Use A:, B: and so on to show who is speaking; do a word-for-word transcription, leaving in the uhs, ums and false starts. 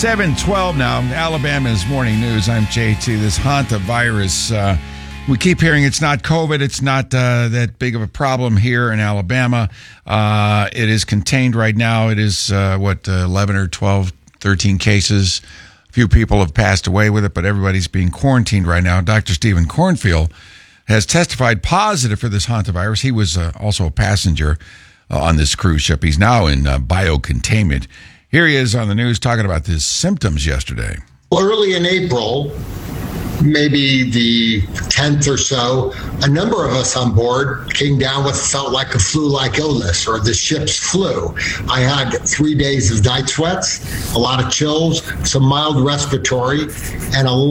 A: seven twelve now, Alabama's Morning News. I'm J T. This hantavirus, uh, we keep hearing it's not COVID. It's not uh, that big of a problem here in Alabama. Uh, it is contained right now. It is, uh, what, uh, eleven or twelve, thirteen cases. A few people have passed away with it, but everybody's being quarantined right now. Doctor Stephen Cornfield has testified positive for this hantavirus. He was uh, also a passenger uh, on this cruise ship. He's now in uh, biocontainment. Here he is on the news talking about his symptoms yesterday.
B: Well, early in April, maybe the tenth or so, a number of us on board came down with felt like a flu-like illness, or the ship's flu. I had three days of night sweats, a lot of chills, some mild respiratory, and a